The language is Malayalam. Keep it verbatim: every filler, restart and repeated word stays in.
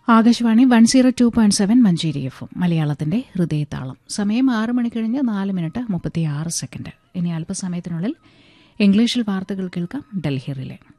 Akashvani one zero two point seven Manjeri F M മലയാളത്തിന്റെ ഹൃദയതാളം. സമയം ആറ് മണി കഴിഞ്ഞ് നാല് മിനിറ്റ് മുപ്പത്തിയാറ് സെക്കൻഡ്. ഇനി അല്പസമയത്തിനുള്ളിൽ ഇംഗ്ലീഷിൽ വാർത്തകൾ കേൾക്കാം. ഡൽഹി റിലേ.